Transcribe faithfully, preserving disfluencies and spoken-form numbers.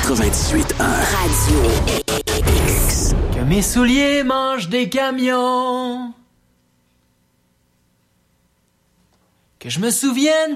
quatre-vingt-dix-huit un. Radio X. Que mes souliers mangent des camions. Que je me souvienne